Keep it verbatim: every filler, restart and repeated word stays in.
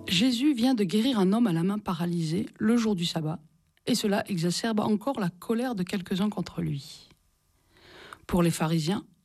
Jésus vient de guérir un homme à la main paralysée le jour du sabbat, et cela exacerbe encore la colère de quelques-uns contre lui. Pour les pharisiens,